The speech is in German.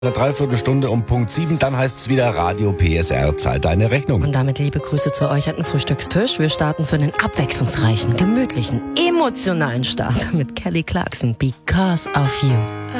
Eine Dreiviertelstunde um Punkt 7, dann heißt es wieder Radio PSR, zahlt deine Rechnung. Und damit liebe Grüße zu euch an den Frühstückstisch. Wir starten für einen abwechslungsreichen, gemütlichen, emotionalen Start mit Kelly Clarkson, Because of You.